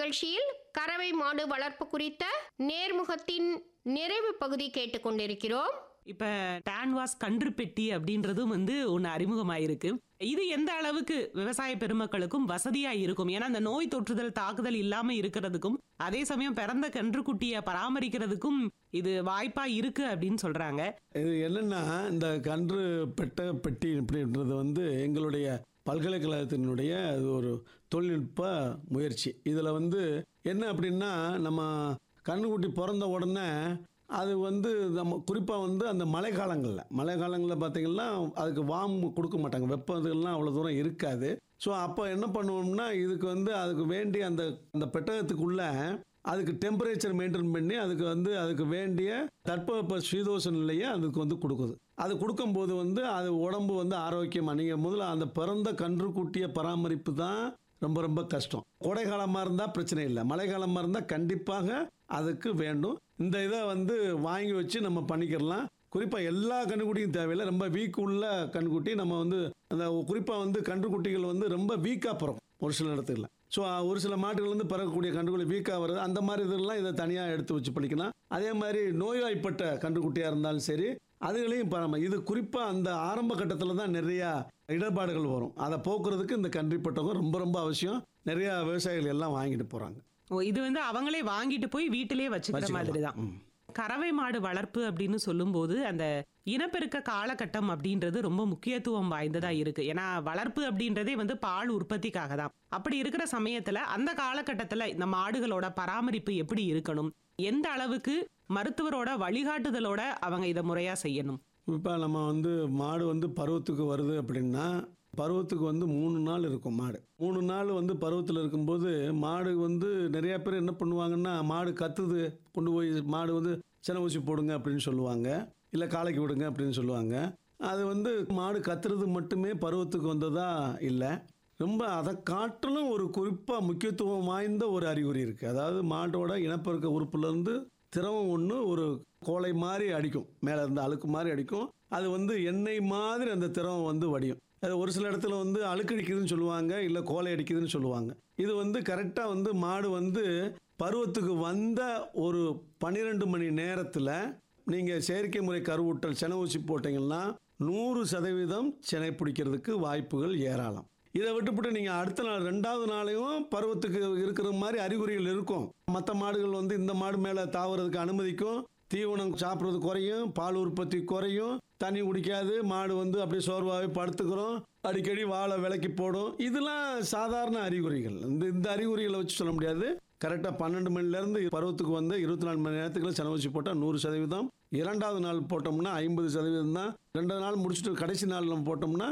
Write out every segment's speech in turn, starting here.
நிகழ்ச்சியில் கறவை மாடு வளர்ப்பு குறித்த நேர்முகத்தின் நிறைவு பகுதி கேட்டுக்கொண்டிருக்கிறோம். இப்ப டான்வாஸ் கன்று பெட்டி அப்படின்றதும் ஒண்ணு அறிமுகமாயிருக்கு. இது எந்த அளவுக்கு விவசாய பெருமக்களுக்கும் வசதியா இருக்கும்? ஏன்னா அந்த நோய் தொற்றுதல் தாக்குதல் இல்லாம இருக்கிறதுக்கும் அதே சமயம் பிறந்த கன்றுக்குட்டியை பராமரிக்கிறதுக்கும் இது வாய்ப்பா இருக்கு அப்படின்னு சொல்றாங்க. இது என்னன்னா, இந்த கன்று பெட்டி அப்படின்றது எங்களுடைய பல்கலைக்கழகத்தினுடைய அது ஒரு தொழில்நுட்ப முயற்சி. இதில் என்ன அப்படின்னா, நம்ம கன்றுக்குட்டி பிறந்த உடனே அது நம்ம குறிப்பாக அந்த மழை காலங்களில் பார்த்திங்கன்னா அதுக்கு வார்ம் கொடுக்க மாட்டாங்க, வெப்பதெல்லாம் அவ்வளோ தூரம் இருக்காது. ஸோ அப்போ என்ன பண்ணுவோம்னா, இதுக்கு அதுக்கு வேண்டிய அந்த பெட்டகத்துக்குள்ளே அதுக்கு டெம்பரேச்சர் மெயின்டைன் பண்ணி அதுக்கு வேண்டிய தட்பவெப்ப சீதோஷ நிலையை அதுக்கு கொடுக்குது. அது கொடுக்கும்போது அது உடம்பு ஆரோக்கியமாக, நீங்கள் முதல்ல அந்த பிறந்த கன்றுக்குட்டியை பராமரிப்பு தான் ரொம்ப ரொம்ப கஷ்டம். கோடை காலமாக இருந்தால் பிரச்சனை இல்லை, மழை காலமாக இருந்தால் கண்டிப்பாக அதுக்கு வேண்டும். இந்த இதை வாங்கி வச்சு நம்ம பண்ணிக்கிறலாம். குறிப்பாக எல்லா கன்றுக்குட்டியும் தேவையில்லை. ரொம்ப வீக் உள்ள கன்றுக்குட்டி நம்ம அந்த குறிப்பாக கன்றுக்குட்டிகள் ரொம்ப வீக்காக பிறக்கும் ஒரு சில இடத்துல. ஸோ ஒரு சில மாட்டுகள் பிறக்கக்கூடிய கன்றுக்குட்டி வீக்காக வருது. அந்த மாதிரி இதெல்லாம் இதை தனியாக எடுத்து வச்சு பண்ணிக்கலாம். அதே மாதிரி நோய்வாய்ப்பட்ட கன்றுக்குட்டியாக இருந்தாலும் சரி, அதுகளையும் இது குறிப்பாக அந்த ஆரம்ப கட்டத்தில் தான் நிறையா இடர்பாடுகள் வரும். அதை போக்குறதுக்கு இந்த கன்றி பெட்டகம் ரொம்ப ரொம்ப அவசியம். நிறையா விவசாயிகள் எல்லாம் வாங்கிட்டு போகிறாங்க. இது அவங்களே வாங்கிட்டு போய் வீட்டிலேயே வச்சுக்கிற மாதிரி தான். கறவை மாடு வளர்ப்பு அப்படின்னு சொல்லும்போது அந்த இனப்பெருக்க காலகட்டம் அப்படின்றது ரொம்ப முக்கியத்துவம் வாய்ந்ததா இருக்கு. ஏன்னா வளர்ப்பு அப்படின்றதே பால் உற்பத்திக்காக தான். அப்படி இருக்கிற சமயத்துல அந்த காலகட்டத்துல இந்த மாடுகளோட பராமரிப்பு எப்படி இருக்கணும், எந்த அளவுக்கு மருத்துவரோட வழிகாட்டுதலோட அவங்க இதை முறையா செய்யணும்? இப்போ நம்ம மாடு பருவத்துக்கு வருது அப்படின்னா, பருவத்துக்கு 3 நாள் இருக்கும் மாடு. 3 நாள் பருவத்தில் இருக்கும்போது மாடு நிறைய பேர் என்ன பண்ணுவாங்கன்னா, மாடு கத்துது, கொண்டு போய் மாடு செனை ஊசி போடுங்க அப்படின்னு சொல்லுவாங்க, இல்லை காலைக்கு விடுங்க அப்படின்னு சொல்லுவாங்க. அது மாடு கத்துறது மட்டுமே பருவத்துக்கு வந்ததா இல்லை, ரொம்ப அதை காட்டிலும் ஒரு குறிப்பாக முக்கியத்துவம் வாய்ந்த ஒரு அறிகுறி இருக்குது. அதாவது மாட்டோட இனப்பெருக்க உறுப்புலேருந்து திரவம் ஒன்று ஒரு கோலை மாதிரி அடிக்கும், மேலே இருந்து அழுக்கு மாதிரி அடிக்கும். அது எண்ணெய் மாதிரி அந்த திரவம் வடியும். அது ஒரு சில இடத்துல அழுக்கடிக்குதுன்னு சொல்லுவாங்க, இல்லை கோலை அடிக்குதுன்னு சொல்லுவாங்க. இது கரெக்டாக மாடு பருவத்துக்கு வந்த ஒரு 12 மணி நேரத்தில் நீங்கள் செயற்கை முறை கருவூட்டல் செனை ஊசி போட்டிங்கன்னா 100% செனை பிடிக்கிறதுக்கு வாய்ப்புகள் ஏராளம். இதை விட்டுப்பட்டு நீங்கள் அடுத்த நாள் 2வது நாளையும் பருவத்துக்கு இருக்கிற மாதிரி அறிகுறிகள் இருக்கும். மற்ற மாடுகள் இந்த மாடு மேலே தாவறதுக்கு அனுமதிக்கும், தீவனம் சாப்பிட்றது குறையும், பால் உற்பத்தி குறையும், தண்ணி குடிக்காது, மாடு அப்படியே சோர்வாகவே படுத்துக்கிறோம், அடிக்கடி வாழை விலக்கி போடும். இதெல்லாம் சாதாரண அறிகுறிகள். இந்த அறிகுறிகளை வச்சு சொல்ல முடியாது. கரெக்டாக 12 மணிலேருந்து பருவத்துக்கு 24 மணி நேரத்துக்குள்ள செனை ஊசி போட்டால் 100%. 2வது நாள் போட்டோம்னா 50% தான். 2வது நாள் முடிச்சுட்டு கடைசி நாள் நம்ம போட்டோம்னா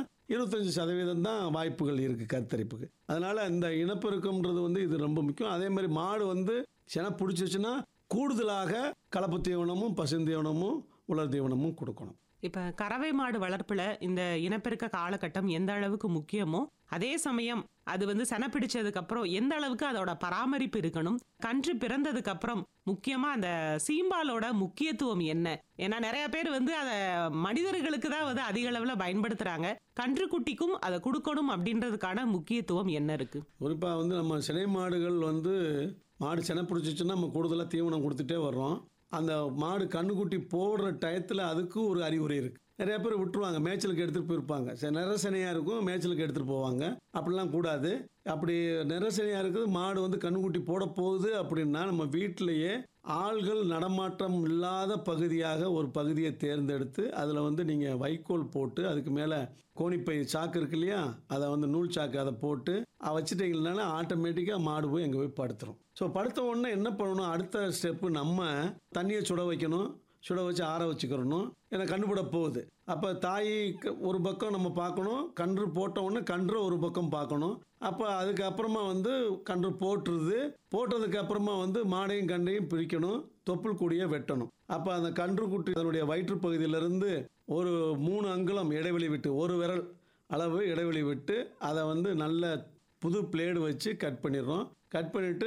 25% தான் வாய்ப்புகள் இருக்குது கருத்தரிப்புக்கு. அதனால் இந்த இனப்பெருக்கம்ன்றது இது ரொம்ப முக்கியம். அதே மாதிரி மாடு செனை பிடிச்சிச்சுன்னா கூடுதலாக கலப்பு தீவனமும் பசுந்தீவனமும் உலர் தீவனமும் கொடுக்கணும். இப்ப கறவை மாடு வளர்ப்புல இந்த இனப்பெருக்க காலகட்டம் எந்த அளவுக்கு முக்கியமோ, அதே சமயம் அது செனை பிடிச்சதுக்கு அப்புறம் எந்த அளவுக்கு அதோட பராமரிப்பு இருக்கணும், கன்று பிறந்ததுக்கு அப்புறம் முக்கியமா அந்த சீம்பாலோட முக்கியத்துவம் என்ன? ஏன்னா நிறைய பேர் அதை மனிதர்களுக்கு தான் அதிக அளவுல பயன்படுத்துறாங்க. கன்றுக்குட்டிக்கும் அதை கொடுக்கணும் அப்படின்றதுக்கான முக்கியத்துவம் என்ன இருக்கு? குறிப்பா நம்ம சினை மாடுகள் மாடு செனை பிடிச்சிச்சுன்னா நம்ம கூடுதலாக தீவனம் கொடுத்துட்டே வர்றோம். அந்த மாடு கன்றுக்குட்டி போடுற டயத்தில் அதுக்கு ஒரு அறிகுறி இருக்குது. நிறைய பேர் விட்டுருவாங்க, மேய்ச்சலுக்கு எடுத்துகிட்டு போயிருப்பாங்க. நிறசனையாக இருக்கும், மேய்ச்சலுக்கு எடுத்துகிட்டு போவாங்க. அப்படிலாம் கூடாது. அப்படி நிறசனையாக இருக்குது, மாடு கன்றுக்குட்டி போட போகுது அப்படின்னா நம்ம வீட்டிலையே ஆள்கள் நடமாட்டம் இல்லாத பகுதியாக ஒரு பகுதியை தேர்ந்தெடுத்து அதில் நீங்கள் வைக்கோல் போட்டு அதுக்கு மேலே கோணிப்பை சாக்கு இருக்கு இல்லையா, அதை நூல் சாக்கு அதை போட்டு வச்சுட்டிங்கனால ஆட்டோமேட்டிக்காக மாடு போய் அங்கே போய் படுத்துரும். ஸோ படுத்த உடனே என்ன பண்ணணும், அடுத்த ஸ்டெப்பு நம்ம தண்ணியை சுட வைக்கணும். சுட வச்சு ஆற வச்சுக்கிறணும். ஏன்னா கண்டுபிட போகுது. அப்போ தாய் ஒரு பக்கம் நம்ம பார்க்கணும், கன்று போட்ட உடனே கன்று ஒரு பக்கம் பார்க்கணும். அப்போ அதுக்கப்புறமா கன்று போட்டதுக்கு அப்புறமா மாடையும் கண்டையும் பிரிக்கணும், தொப்புள் கூடிய வெட்டணும். அப்போ அந்த கன்றுக்குட்டி அதனுடைய வயிற்று பகுதியிலிருந்து ஒரு 3 அங்குலம் இடைவெளி விட்டு, ஒரு விரல் அளவு இடைவெளி விட்டு அதை நல்ல புது பிளேடு வச்சு கட் பண்ணிடுறோம். கட் பண்ணிவிட்டு